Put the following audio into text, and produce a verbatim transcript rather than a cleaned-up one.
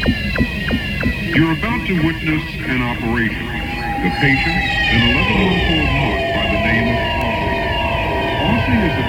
You're about to witness an operation. The patient, an eleven-month-old mutt by the name of Aussie. Aussie is a